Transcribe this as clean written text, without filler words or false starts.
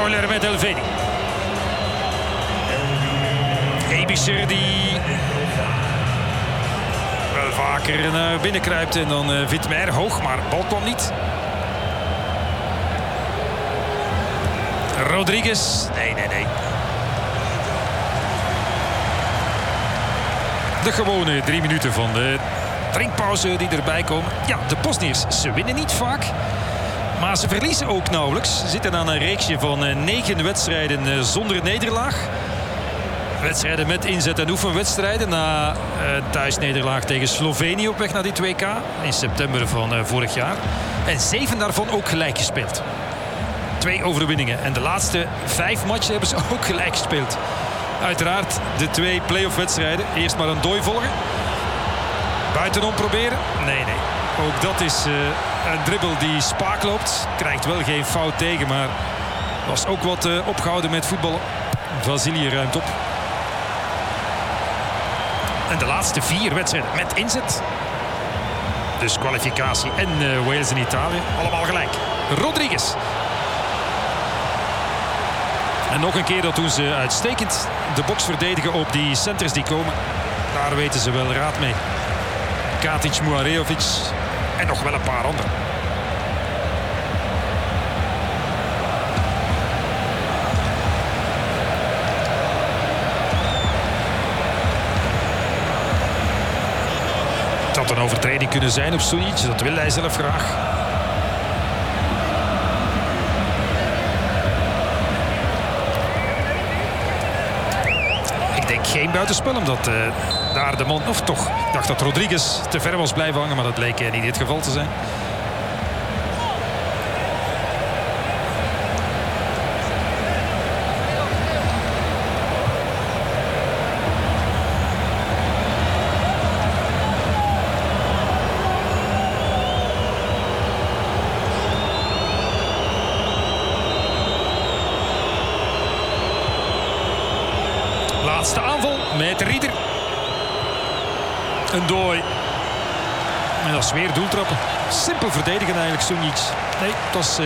Neuler met Elvedi. Ebischer die wel vaker naar binnen kruipt. En dan Witmer hoog, maar de bal kwam niet. Rodriguez. Nee. De gewone 3 minuten van de drinkpauze die erbij komen. Ja, de Bosniërs, ze winnen niet vaak. Maar ze verliezen ook nauwelijks. Ze zitten aan een reeksje van 9 wedstrijden zonder nederlaag. Wedstrijden met inzet- en oefenwedstrijden. Na een thuisnederlaag tegen Slovenië op weg naar die 2K. In september van vorig jaar. En 7 daarvan ook gelijk gespeeld. 2 overwinningen. En de laatste 5 matchen hebben ze ook gelijk gespeeld. Uiteraard de 2 play-off wedstrijden. Eerst maar een dooi volgen. Buitenom proberen. Nee. Ook dat is een dribbel die spaak loopt. Krijgt wel geen fout tegen, maar was ook wat opgehouden met voetballen. Vasilië ruimt op. En de laatste 4 wedstrijden met inzet. Dus kwalificatie en Wales en Italië. Allemaal gelijk. Rodriguez. En nog een keer, dat doen ze uitstekend. De box verdedigen op die centers die komen. Daar weten ze wel raad mee. Katic, Muarejovic en nog wel een paar anderen. Het had een overtreding kunnen zijn op Sunjic. Dat wil hij zelf graag. Ik denk geen buitenspel, omdat daar de man, of toch, ik dacht dat Rodriguez te ver was blijven hangen, maar dat bleek niet dit geval te zijn. Laatste aanval met Rieder. Een dooi. En dat is weer doeltrappen. Simpel verdedigen eigenlijk, Sunjic. Nee, het was